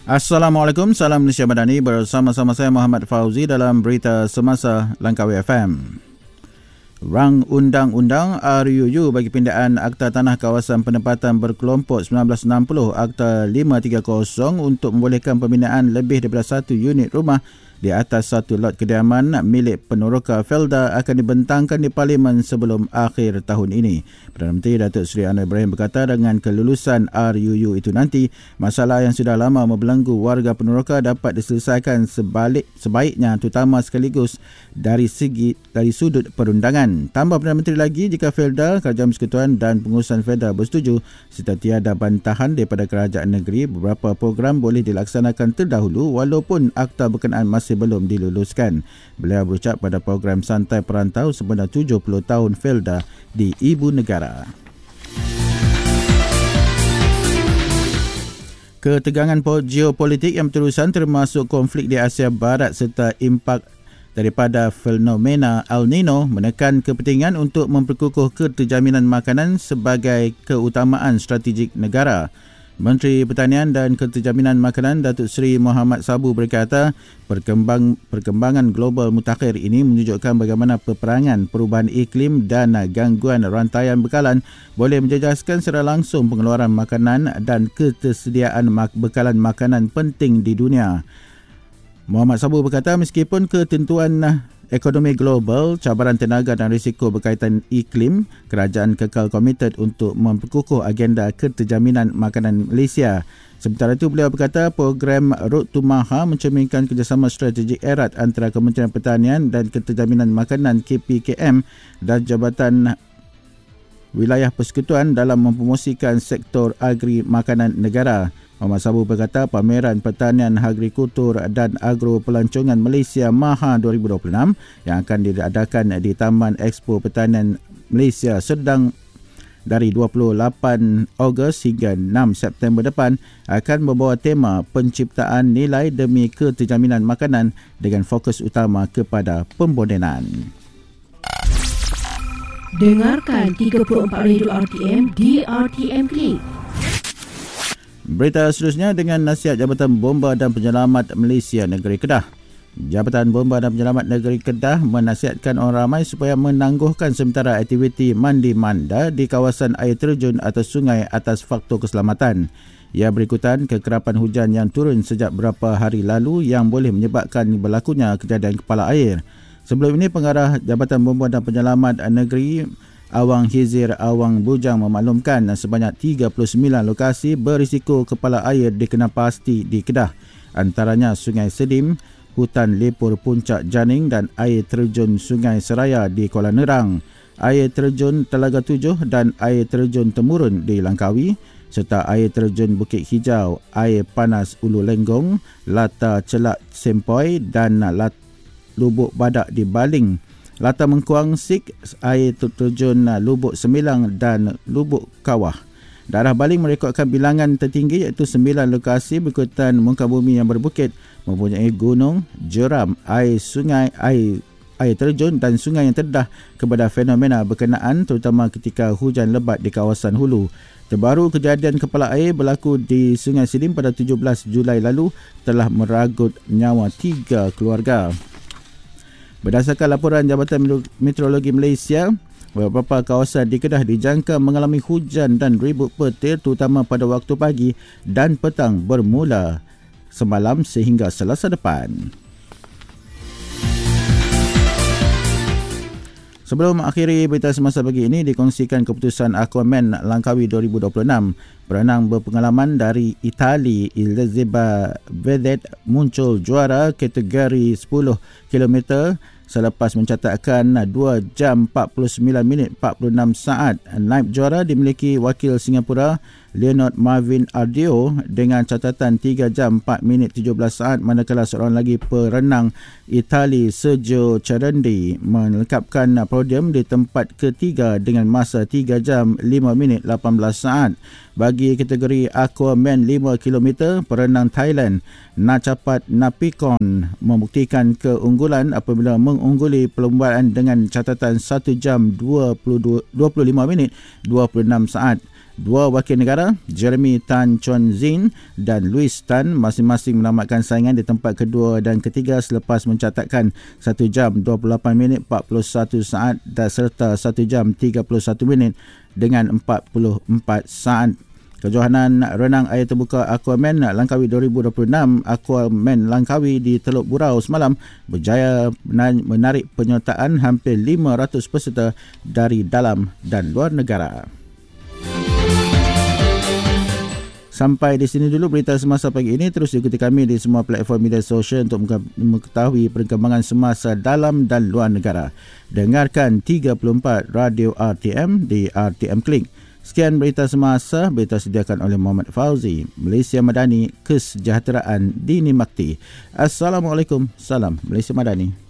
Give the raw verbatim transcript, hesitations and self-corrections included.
Assalamualaikum, salam Malaysia Madani, bersama-sama saya Muhammad Fauzi dalam berita semasa Langkawi F M. Rang Undang-Undang R U U bagi pindaan Akta Tanah Kawasan Penempatan Berkelompok sembilan belas enam puluh Akta lima tiga kosong untuk membolehkan pembinaan lebih daripada satu unit rumah di atas satu lot kediaman milik peneroka Felda akan dibentangkan di Parlimen sebelum akhir tahun ini. Perdana Menteri Datuk Seri Anwar Ibrahim berkata dengan kelulusan R U U itu nanti, masalah yang sudah lama membelenggu warga peneroka dapat diselesaikan sebalik sebaiknya terutama sekaligus dari segi dari sudut perundangan. Tambah Perdana Menteri lagi, jika Felda, Kerajaan Persekutuan dan pengurusan Felda bersetuju serta tiada bantahan daripada kerajaan negeri, beberapa program boleh dilaksanakan terdahulu walaupun akta berkenaan masih belum diluluskan. Beliau berucap pada program santai perantau sebenar tujuh puluh tahun Felda di ibu negara. Ketegangan geopolitik yang berterusan termasuk konflik di Asia Barat serta impak daripada fenomena El Nino menekan kepentingan untuk memperkukuh keterjaminan makanan sebagai keutamaan strategik negara. Menteri Pertanian dan Keterjaminan Makanan Datuk Seri Muhammad Sabu berkata, perkembang, perkembangan global mutakhir ini menunjukkan bagaimana peperangan, perubahan iklim dan gangguan rantaian bekalan boleh menjejaskan secara langsung pengeluaran makanan dan ketersediaan bekalan makanan penting di dunia. Muhammad Sabu berkata, meskipun ketentuan ekonomi global, cabaran tenaga dan risiko berkaitan iklim, kerajaan kekal komited untuk memperkukuh agenda keterjaminan makanan Malaysia. Sementara itu, beliau berkata program Road to Maha mencerminkan kerjasama strategik erat antara Kementerian Pertanian dan Keterjaminan Makanan K P K M dan Jabatan Wilayah Persekutuan dalam mempromosikan sektor agri makanan negara. Muhammad Sabu berkata pameran pertanian, agrikultur dan agro pelancongan Malaysia Maha dua ribu dua puluh enam yang akan diadakan di Taman Expo Pertanian Malaysia Sedang dari dua puluh lapan Ogos hingga enam September depan akan membawa tema penciptaan nilai demi keterjaminan makanan dengan fokus utama kepada pembodenan. Dengarkan tiga puluh empat Radio R T M di R T M Klik. Berita seterusnya dengan nasihat Jabatan Bomba dan Penyelamat Malaysia Negeri Kedah. Jabatan Bomba dan Penyelamat Negeri Kedah menasihatkan orang ramai supaya menangguhkan sementara aktiviti mandi manda di kawasan air terjun atau sungai atas faktor keselamatan. Ia berikutan kekerapan hujan yang turun sejak beberapa hari lalu yang boleh menyebabkan berlakunya kejadian kepala air. Sebelum ini, Pengarah Jabatan Bomba dan Penyelamat Negeri Awang Hizir Awang Bujang memaklumkan sebanyak tiga puluh sembilan lokasi berisiko kepala air dikenal pasti di Kedah. Antaranya Sungai Sedim, Hutan Lepur Puncak Janing dan air terjun Sungai Seraya di Kuala Nerang, air terjun Telaga Tujuh dan air terjun Temurun di Langkawi, serta air terjun Bukit Hijau, air panas Ulu Lenggong, Lata Celak Sempoi dan Lat Lubuk Badak di Baling, Lata Mengkuang Sik, air terjun Lubuk Semilang dan Lubuk Kawah. Daerah Baling merekodkan bilangan tertinggi iaitu sembilan lokasi berikutan muka bumi yang berbukit, mempunyai gunung, jeram, air sungai, air air terjun dan sungai yang terdedah kepada fenomena berkenaan terutama ketika hujan lebat di kawasan hulu. Terbaru kejadian kepala air berlaku di Sungai Sedim pada tujuh belas Julai lalu telah meragut nyawa tiga keluarga. Berdasarkan laporan Jabatan Meteorologi Malaysia, beberapa kawasan di Kedah dijangka mengalami hujan dan ribut petir terutama pada waktu pagi dan petang bermula semalam sehingga Selasa depan. Sebelum mengakhiri berita semasa pagi ini, dikongsikan keputusan Aquaman Langkawi dua ribu dua puluh enam. Perenang berpengalaman dari Itali, Elizabeth Vedet, muncul juara kategori sepuluh kilometer selepas mencatatkan dua jam empat puluh sembilan minit empat puluh enam saat. Naib juara dimiliki wakil Singapura Leonard Marvin Ardio dengan catatan tiga jam empat minit tujuh belas saat, manakala seorang lagi perenang Itali Sergio Cerendi melengkapkan podium di tempat ketiga dengan masa tiga jam lima minit lapan belas saat. Bagi kategori Aquaman lima kilometer, perenang Thailand Nachapat Napikon membuktikan keunggulan apabila mengungguli perlombaan dengan catatan satu jam dua puluh lima minit dua puluh enam saat. Dua wakil negara, Jeremy Tan Chon Zin dan Louis Tan, masing-masing menamatkan saingan di tempat kedua dan ketiga selepas mencatatkan satu jam dua puluh lapan minit empat puluh satu saat dan serta satu jam tiga puluh satu minit dengan empat puluh empat saat. Kejohanan renang air terbuka Aquaman Langkawi dua ribu dua puluh enam, Aquaman Langkawi di Teluk Burau semalam berjaya menarik penyertaan hampir lima ratus peserta dari dalam dan luar negara. Sampai di sini dulu berita semasa pagi ini. Terus ikuti kami di semua platform media sosial untuk mengetahui perkembangan semasa dalam dan luar negara. Dengarkan tiga puluh empat Radio R T M di R T M Klik. Sekian berita semasa, berita sediakan oleh Muhammad Fauzi. Malaysia Madani, kesejahteraan dinikmati. Assalamualaikum, salam Malaysia Madani.